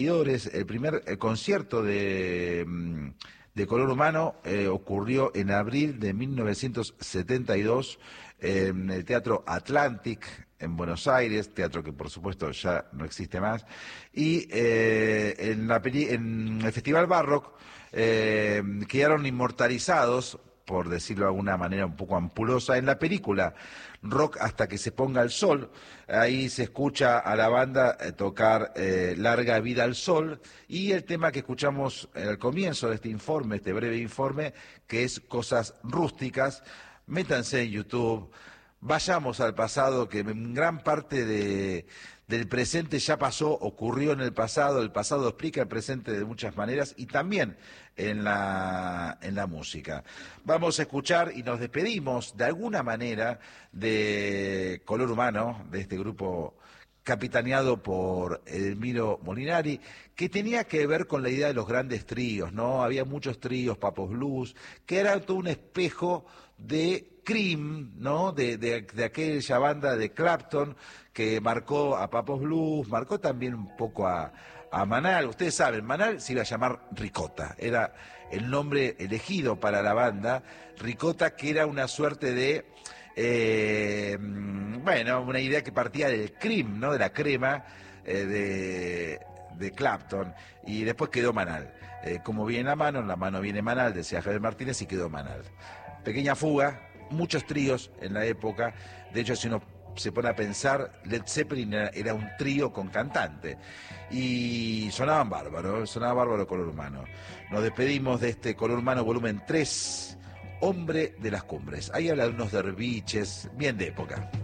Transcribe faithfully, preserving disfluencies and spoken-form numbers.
El primer eh, concierto de, de Color Humano eh, ocurrió en abril de mil novecientos setenta y dos en el Teatro Atlantic en Buenos Aires, teatro que por supuesto ya no existe más, y eh, en, la peli en el Festival Barrock eh, quedaron inmortalizados, por decirlo de alguna manera un poco ampulosa, en la película Rock hasta que se ponga el sol. Ahí se escucha a la banda eh, tocar eh, Larga vida al sol, y el tema que escuchamos al comienzo de este informe, este breve informe, que es Cosas Rústicas. Métanse en YouTube, vayamos al pasado, que en gran parte de, del presente ya pasó, ocurrió en el pasado, el pasado explica el presente de muchas maneras, y también en la, en la música. Vamos a escuchar y nos despedimos de alguna manera de Color Humano, de este grupo capitaneado por Edelmiro Molinari, que tenía que ver con la idea de los grandes tríos, ¿no? Había muchos tríos, Papos Blues, que era todo un espejo de Cream, ¿no? De, de, de aquella banda de Clapton que marcó a Papos Blues, marcó también un poco a, a Manal. Ustedes saben, Manal se iba a llamar Ricota, era el nombre elegido para la banda. Ricota, que era una suerte de... Eh, bueno, una idea que partía del cream, ¿no? De la crema eh, de, de Clapton, y después quedó Manal. Eh, como viene la mano, en la mano viene Manal, decía Javier Martínez, y quedó Manal. Pequeña fuga, muchos tríos en la época. De hecho, si uno se pone a pensar, Led Zeppelin era, era un trío con cantante, y sonaban bárbaro, sonaba bárbaro Color Humano. Nos despedimos de este Color Humano volumen tres, Hombre de las Cumbres. Ahí habla de unos derviches bien de época.